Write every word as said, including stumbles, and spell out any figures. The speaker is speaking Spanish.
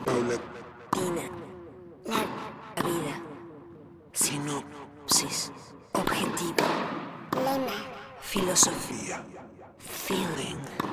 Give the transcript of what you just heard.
Paulatina. La vida. Sinopsis. Objetivo. Lema. Filosofía. Feeling.